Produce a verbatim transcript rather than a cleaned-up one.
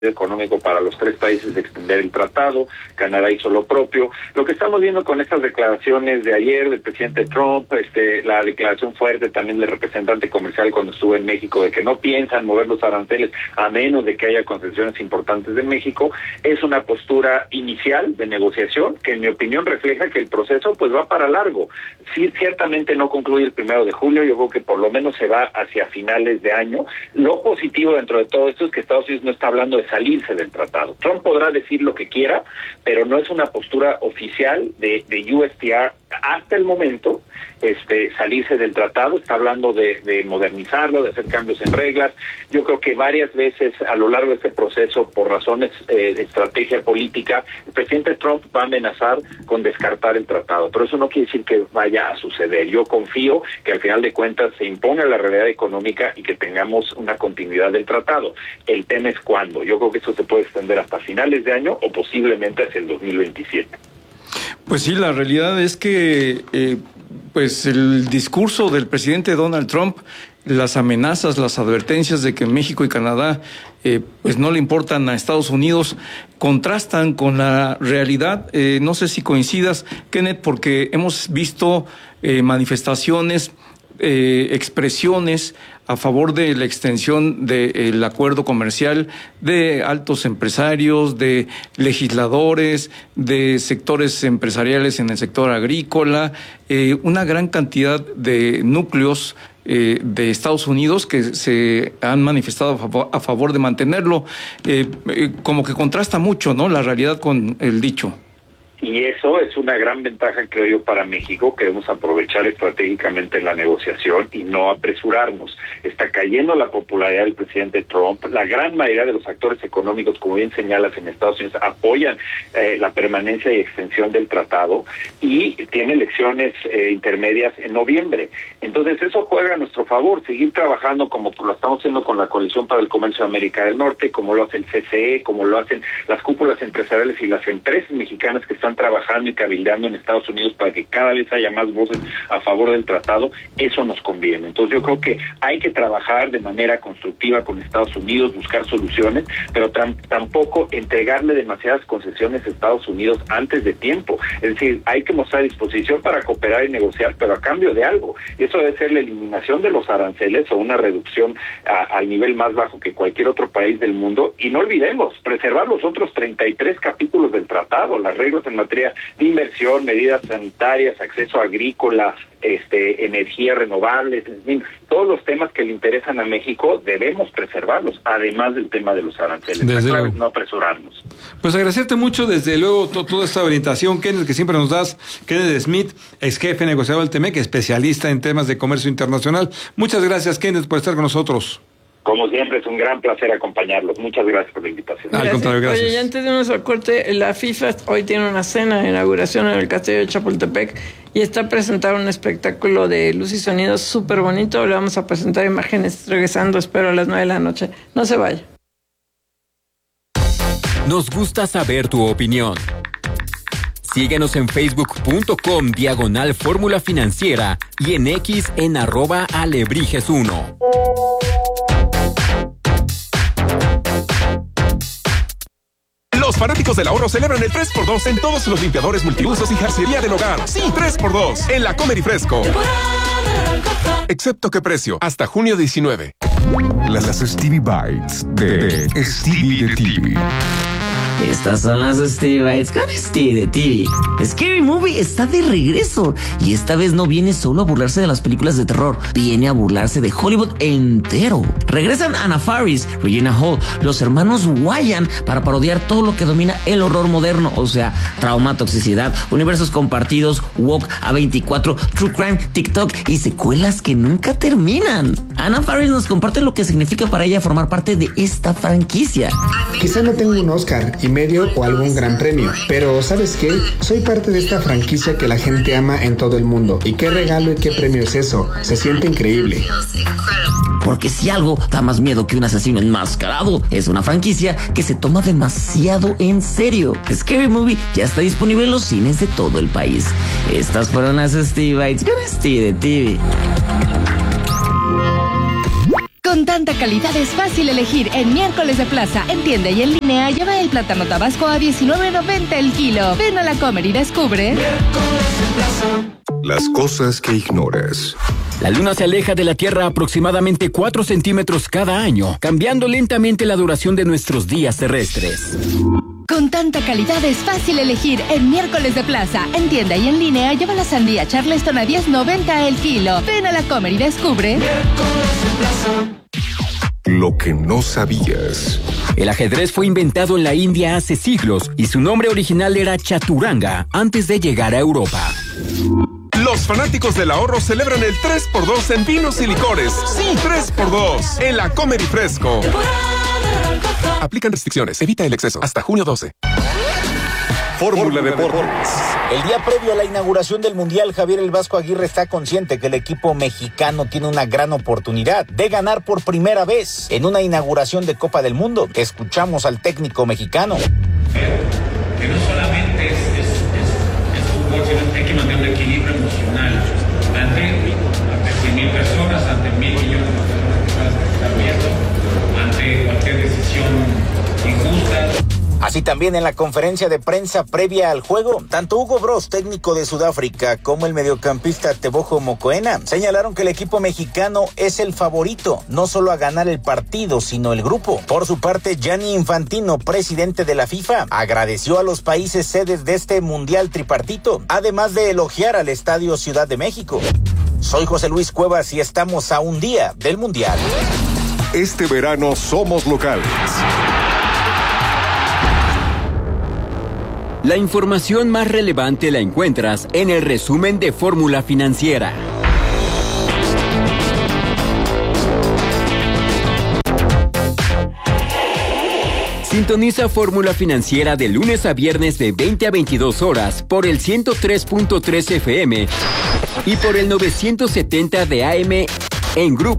económico para los tres países de extender el tratado. Canadá hizo lo propio. Lo que estamos viendo con estas declaraciones de ayer del presidente Trump, este, la declaración fuerte también del representante comercial cuando estuvo en México de que no piensan mover los aranceles a menos de que haya concesiones importantes de México, es una postura inicial de negociación que en mi opinión refleja que el proceso pues va para largo. Sí, ciertamente no concluye el primero de julio, yo creo que por lo menos se va hacia finales de año. Lo positivo dentro de todo esto es que Estados Unidos no está hablando de salirse del tratado. Trump podrá decir lo que quiera, pero no es una postura oficial de, de U S T R hasta el momento, este, salirse del tratado. Está hablando de, de modernizarlo, de hacer cambios en reglas. Yo creo que varias veces a lo largo de este proceso, por razones eh, de estrategia política, el presidente Trump va a amenazar con descartar el tratado, pero eso no quiere decir que vaya a suceder. Yo confío que al final de cuentas se impone la realidad económica y que tengamos una continuidad del tratado. El tema es cuándo. Yo creo que eso se puede extender hasta finales de año o posiblemente hacia el dos mil veintisiete. Pues sí, la realidad es que eh, pues el discurso del presidente Donald Trump, las amenazas, las advertencias de que México y Canadá eh, pues no le importan a Estados Unidos, contrastan con la realidad. Eh, no sé si coincidas, Kenneth, porque hemos visto eh, manifestaciones, eh, expresiones a favor de la extensión del acuerdo comercial de altos empresarios, de legisladores, de sectores empresariales en el sector agrícola, eh, una gran cantidad de núcleos eh, de Estados Unidos que se han manifestado a favor, a favor de mantenerlo. Eh, eh, como que contrasta mucho, ¿no?, la realidad con el dicho. Y eso es una gran ventaja, creo yo, para México. Queremos aprovechar estratégicamente la negociación y no apresurarnos. Está cayendo la popularidad del presidente Trump. La gran mayoría de los actores económicos, como bien señalas, en Estados Unidos apoyan eh, la permanencia y extensión del tratado y tiene elecciones eh, intermedias en noviembre. Entonces eso juega a nuestro favor, seguir trabajando como lo estamos haciendo con la Coalición para el Comercio de América del Norte, como lo hace el C C E, como lo hacen las cúpulas empresariales y las empresas mexicanas que están trabajando y cabildeando en Estados Unidos para que cada vez haya más voces a favor del tratado. Eso nos conviene. Entonces yo creo que hay que trabajar de manera constructiva con Estados Unidos, buscar soluciones, pero tam- tampoco entregarle demasiadas concesiones a Estados Unidos antes de tiempo. Es decir, hay que mostrar disposición para cooperar y negociar, pero a cambio de algo. Y eso debe ser la eliminación de los aranceles o una reducción a, al nivel más bajo que cualquier otro país del mundo. Y no olvidemos, preservar los otros treinta y tres capítulos del tratado, las reglas en materia de inversión, medidas sanitarias, acceso agrícola, este, energías renovables, en fin, todos los temas que le interesan a México debemos preservarlos, además del tema de los aranceles. Desde claro, luego. no apresurarnos. Pues agradecerte mucho, desde luego, to- toda esta orientación, Kenneth, que siempre nos das. Kenneth Smith, ex jefe negociador del T M E C, especialista en temas de comercio internacional. Muchas gracias, Kenneth, por estar con nosotros. Como siempre, es un gran placer acompañarlos. Muchas gracias por la invitación. Al contrario, gracias. Oye, y antes de nuestro corte, la FIFA hoy tiene una cena de inauguración en el Castillo de Chapultepec y está presentado un espectáculo de luz y sonido súper bonito. Le vamos a presentar imágenes regresando, espero, a las nueve de la noche. No se vaya. Nos gusta saber tu opinión. Síguenos en facebook.com diagonal fórmula financiera y en X en arroba alebrijes uno. Los fanáticos del ahorro celebran el tres por dos en todos los limpiadores multiusos y jarcería del hogar. Sí, tres por dos en la Comer y Fresco. Excepto qué precio, hasta junio diecinueve. Las, las Stevie Bites de, de Stevie de T V. Estas son las Stevie Bites con Stevie de T V. Scary Movie está de regreso y esta vez no viene solo a burlarse de las películas de terror, viene a burlarse de Hollywood entero. Regresan Anna Faris, Regina Hall, los hermanos Wyan para parodiar todo lo que domina el horror moderno, o sea, trauma, toxicidad, universos compartidos, woke, A veinticuatro, true crime, TikTok y secuelas que nunca terminan. Anna Faris nos comparte lo que significa para ella formar parte de esta franquicia. Quizá no tengo un Oscar y medio o algún gran premio, pero ¿sabes qué? Soy parte de esta franquicia que la gente ama en todo el mundo. ¿Y qué regalo y qué premio es eso? Se siente increíble. Porque si algo da más miedo que un asesino enmascarado, es una franquicia que se toma demasiado en serio. Scary Movie ya está disponible en los cines de todo el país. Estas fueron las Stevie Bites con Stevie de T V. Con tanta calidad es fácil elegir en Miércoles de Plaza. En tienda y en línea, lleva el plátano tabasco a diecinueve noventa el kilo. Ven a la Comer y descubre. Miércoles de Plaza. Las cosas que ignoras. La luna se aleja de la Tierra aproximadamente cuatro centímetros cada año, cambiando lentamente la duración de nuestros días terrestres. Con tanta calidad es fácil elegir en Miércoles de Plaza. En tienda y en línea, lleva la sandía Charleston a diez noventa el kilo. Ven a la Comer y descubre. Miércoles de Plaza. Lo que no sabías. El ajedrez fue inventado en la India hace siglos y su nombre original era chaturanga antes de llegar a Europa. Los fanáticos del ahorro celebran el tres por dos en vinos y licores. Sí, tres por dos en la Comer y Fresco. Aplican restricciones. Evita el exceso. Hasta junio doce. Fórmula Deportes. El día previo a la inauguración del Mundial, Javier El Vasco Aguirre está consciente que el equipo mexicano tiene una gran oportunidad de ganar por primera vez en una inauguración de Copa del Mundo. Escuchamos al técnico mexicano. Que no solamente es, es, es, es fútbol, sino que hay que mantener un equilibrio emocional ante, ante cien mil personas, ante mil millones de personas que están viendo, ante cualquier decisión injusta. Así también en la conferencia de prensa previa al juego, tanto Hugo Broos, técnico de Sudáfrica, como el mediocampista Tebogo Mokoena señalaron que el equipo mexicano es el favorito, no solo a ganar el partido, sino el grupo. Por su parte, Gianni Infantino, presidente de la FIFA, agradeció a los países sedes de este mundial tripartito, además de elogiar al Estadio Ciudad de México. Soy José Luis Cuevas y estamos a un día del mundial. Este verano somos locales. La información más relevante la encuentras en el resumen de Fórmula Financiera. Sintoniza Fórmula Financiera de lunes a viernes de veinte a veintidós horas por el ciento tres punto tres F M y por el novecientos setenta de A M en Grupo